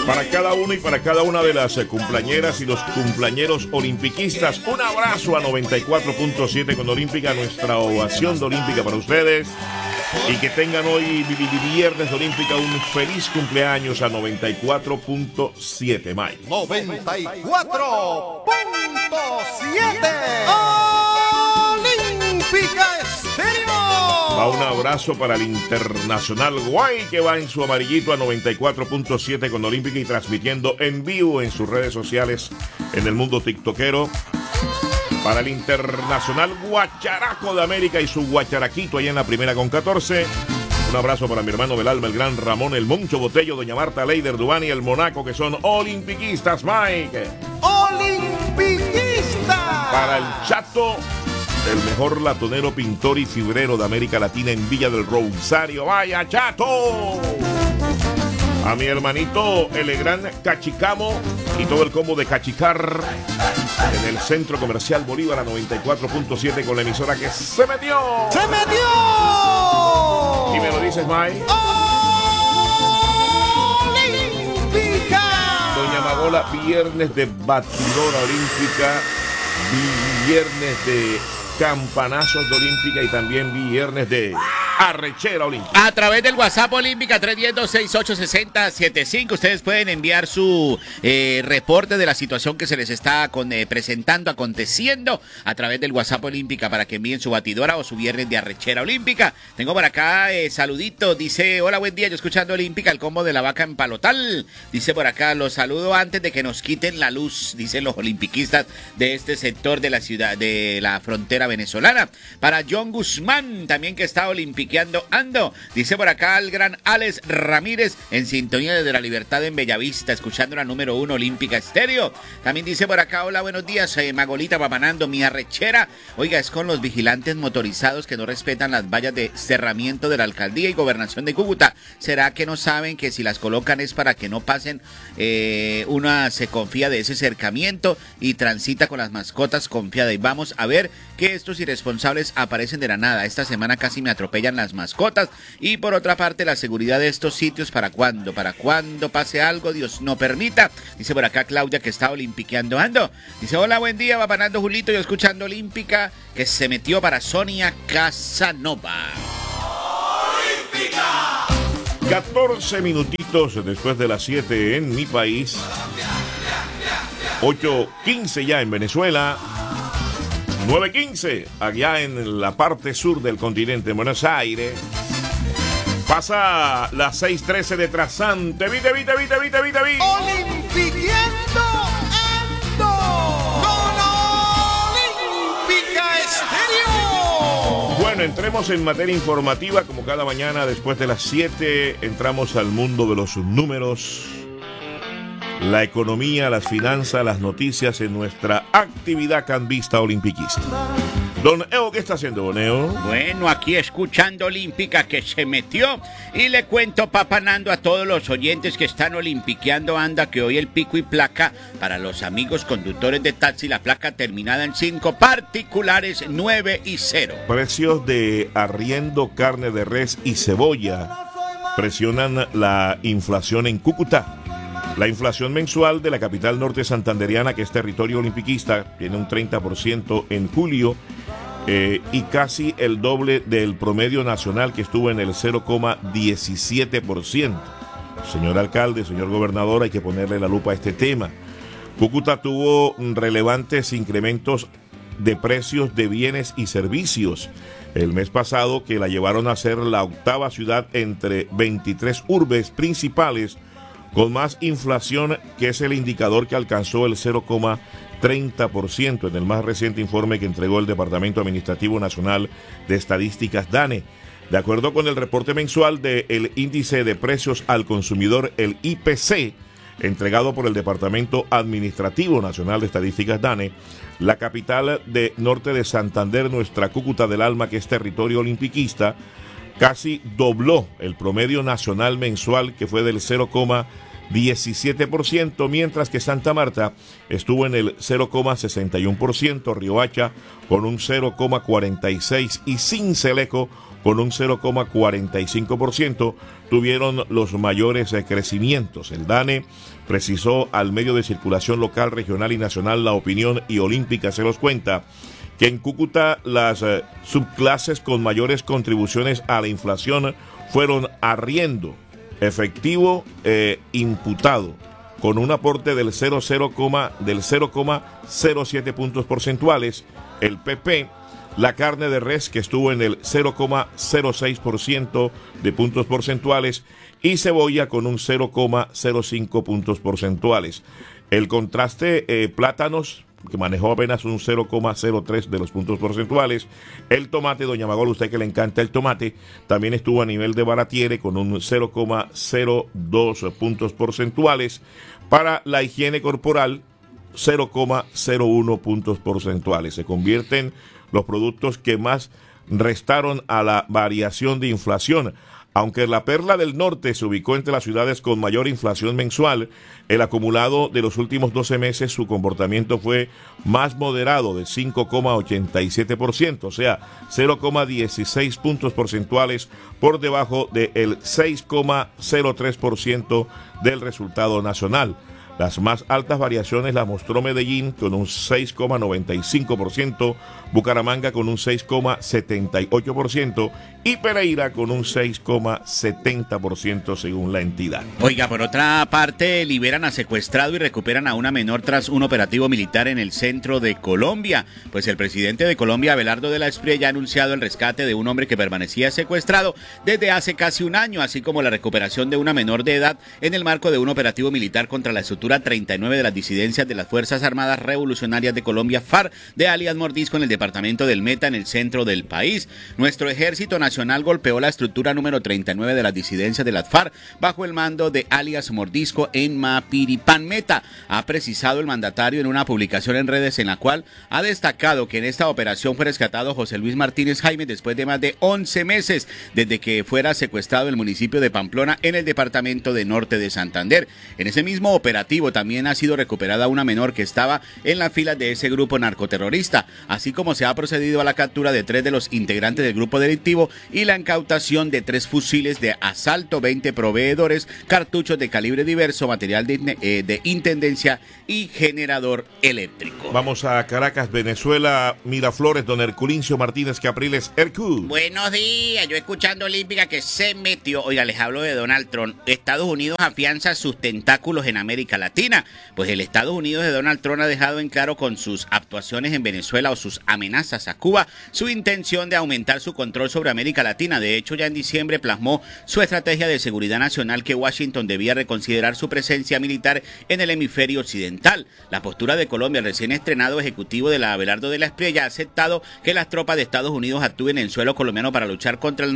Para cada uno y para cada una de las cumpleañeras y los cumpleañeros olimpiquistas, un abrazo a 94.7 con Olímpica, nuestra ovación de Olímpica para ustedes. Y que tengan hoy, viernes de Olímpica, un feliz cumpleaños a 94.7, Mike. 94.7 Olímpica Estéreo. Va un abrazo para el Internacional Guay, que va en su amarillito a 94.7 con Olímpica y transmitiendo en vivo en sus redes sociales en el mundo tiktokero. Para el Internacional Guacharaco de América y su guacharaquito allá en la primera con 14. Un abrazo para mi hermano del alma, el gran Ramón, el Moncho Botello, doña Marta Leider Dubán y el Monaco, que son olimpiquistas, Mike. ¡Olimpiquista! Para el Chato, el mejor latonero, pintor y fibrero de América Latina en Villa del Rosario. ¡Vaya, Chato! A mi hermanito, el gran Cachicamo y todo el combo de Cachicar en el Centro Comercial Bolívar a 94.7 con la emisora que se metió. ¡Se metió! Y me lo dices, Mike. ¡Olímpica! Doña Magola, viernes de batidora olímpica, viernes de campanazos de Olímpica y también viernes de arrechera olímpica. A través del WhatsApp Olímpica 310-268-6075 ustedes pueden enviar su reporte de la situación que se les está presentando, aconteciendo a través del WhatsApp Olímpica para que envíen su batidora o su viernes de arrechera olímpica. Tengo por acá saludito, dice: hola, buen día, yo escuchando Olímpica, el combo de la vaca en Palotal. Dice por acá: los saludo antes de que nos quiten la luz, dicen los olimpiquistas de este sector de la ciudad, de la frontera venezolana. Para John Guzmán, también que está olimpiqueando ando. Dice por acá el gran Alex Ramírez, en sintonía desde La Libertad en Bellavista, escuchando la número 1 Olímpica Estéreo. También dice por acá: hola, buenos días, Magolita papanando, mi arrechera. Oiga, es con los vigilantes motorizados que no respetan las vallas de cerramiento de la alcaldía y gobernación de Cúcuta. ¿Será que no saben que si las colocan es para que no pasen? Una se confía de ese cercamiento y transita con las mascotas confiada. Y vamos a ver que estos irresponsables aparecen de la nada. Esta semana casi me atropellan las mascotas. Y por otra parte, la seguridad de estos sitios, ¿para cuándo? ¿Para cuándo pase algo? Dios no permita. Dice por acá Claudia, que está olimpiqueando ando. Dice: hola, buen día, va panando Julito, yo escuchando Olímpica, que se metió para Sonia Casanova. ¡Olímpica! 14 minutitos después de las 7 en mi país. 8:15 ya en Venezuela. 9:15 allá en la parte sur del continente, en Buenos Aires. Pasa las 6:13 de Trasante. ¡Vite! ¡Olimpiqueando ando! ¡Con Olímpica Estéreo! Bueno, entremos en materia informativa. Como cada mañana después de las 7, entramos al mundo de los números, la economía, las finanzas, las noticias en nuestra actividad cambista olimpiquista. Don Eo, ¿qué está haciendo, Don Eo? Bueno, aquí escuchando Olímpica, que se metió, y le cuento, papanando, a todos los oyentes que están olimpiqueando anda, que hoy el pico y placa para los amigos conductores de taxi, la placa terminada en 5, particulares 9 y 0. Precios de arriendo, carne de res y cebolla presionan la inflación en Cúcuta. La inflación mensual de la capital norte santanderiana, que es territorio olimpiquista, tiene un 30% en julio y casi el doble del promedio nacional, que estuvo en el 0,17%. Señor alcalde, señor gobernador, hay que ponerle la lupa a este tema. Cúcuta tuvo relevantes incrementos de precios de bienes y servicios el mes pasado, que la llevaron a ser la octava ciudad entre 23 urbes principales con más inflación, que es el indicador que alcanzó el 0,30% en el más reciente informe que entregó el Departamento Administrativo Nacional de Estadísticas, DANE. De acuerdo con el reporte mensual del Índice de Precios al Consumidor, el IPC, entregado por el Departamento Administrativo Nacional de Estadísticas, DANE, la capital de norte de Santander, nuestra Cúcuta del alma, que es territorio olimpiquista, casi dobló el promedio nacional mensual, que fue del 0,17%, mientras que Santa Marta estuvo en el 0,61%, Riohacha con un 0,46% y Sincelejo con un 0,45%, tuvieron los mayores crecimientos. El DANE precisó al medio de circulación local, regional y nacional La Opinión y Olímpica se los cuenta que en Cúcuta las subclases con mayores contribuciones a la inflación fueron arriendo, efectivo imputado, con un aporte del 0,07 puntos porcentuales, el PP, la carne de res que estuvo en el 0,06% de puntos porcentuales y cebolla con un 0,05 puntos porcentuales. El contraste plátanos que manejó apenas un 0,03 de los puntos porcentuales. El tomate, doña Magol, usted que le encanta el tomate, también estuvo a nivel de baratiere con un 0,02 puntos porcentuales. Para la higiene corporal, 0,01 puntos porcentuales. Se convierten los productos que más restaron a la variación de inflación. Aunque la Perla del Norte se ubicó entre las ciudades con mayor inflación mensual, el acumulado de los últimos 12 meses su comportamiento fue más moderado, de 5,87%, o sea, 0,16 puntos porcentuales por debajo del 6,03% del resultado nacional. Las más altas variaciones las mostró Medellín con un 6,95%, Bucaramanga con un 6,78% y Pereira con un 6,70% según la entidad. Oiga, por otra parte, liberan a secuestrado y recuperan a una menor tras un operativo militar en el centro de Colombia. Pues el presidente de Colombia, Abelardo de la Espriella, ha anunciado el rescate de un hombre que permanecía secuestrado desde hace casi un año, así como la recuperación de una menor de edad en el marco de un operativo militar contra la estructura 39 de las disidencias de las Fuerzas Armadas Revolucionarias de Colombia, FARC, de alias Mordisco, en el departamento del Meta, en el centro del país. Nuestro Ejército Nacional golpeó la estructura número 39 de las disidencias de las FARC bajo el mando de alias Mordisco en Mapiripán, Meta, ha precisado el mandatario en una publicación en redes, en la cual ha destacado que en esta operación fue rescatado José Luis Martínez Jaime después de más de 11 meses desde que fuera secuestrado en el municipio de Pamplona, en el departamento de Norte de Santander. En ese mismo operativo también ha sido recuperada una menor que estaba en las filas de ese grupo narcoterrorista, así como se ha procedido a la captura de 3 de los integrantes del grupo delictivo y la incautación de 3 fusiles de asalto, 20 proveedores, cartuchos de calibre diverso, material de intendencia y generador eléctrico. Vamos a Caracas, Venezuela, Miraflores, don Herculincio Martínez Capriles. Hercul. Buenos días, yo escuchando Olímpica que se metió. Oiga, les hablo de Donald Trump. Estados Unidos afianza sus tentáculos en América Latina. Pues el Estados Unidos de Donald Trump ha dejado en claro con sus actuaciones en Venezuela o sus amenazas a Cuba su intención de aumentar su control sobre América Latina. De hecho, ya en diciembre plasmó su estrategia de seguridad nacional que Washington debía reconsiderar su presencia militar en el hemisferio occidental. La postura de Colombia, el recién estrenado ejecutivo de la Abelardo de la Espriella, ha aceptado que las tropas de Estados Unidos actúen en suelo colombiano para luchar contra el